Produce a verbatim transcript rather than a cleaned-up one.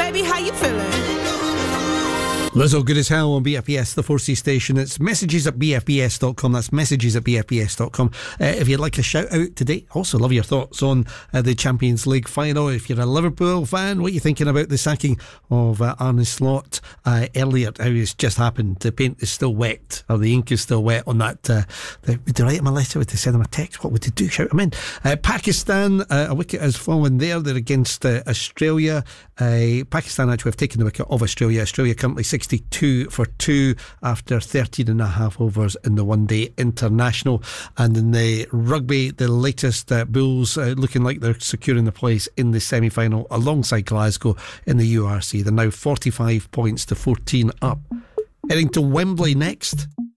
baby, how you feeling? Lizzo, Good As Hell on B F B S, the four C station. It's messages at b f b s dot com. That's messages at b f b s dot com. Uh, if you'd like a shout out today, also love your thoughts on uh, the Champions League final. If you're a Liverpool fan, what are you thinking about the sacking of uh, Arne Slot uh, earlier? How it's just happened. The paint is still wet, or the ink is still wet on that. Uh, the, would they write him a letter? Would they send him a text? What would they do? Shout him in. Uh, Pakistan, uh, a wicket has fallen there. They're against uh, Australia. Uh, Pakistan actually have taken the wicket of Australia. Australia currently sixty-two for two after thirteen and a half overs in the one day international. And in the rugby, the latest uh, Bulls uh, looking like they're securing the place in the semi-final alongside Glasgow in the U R C. They're now forty-five points to fourteen up. Heading to Wembley next.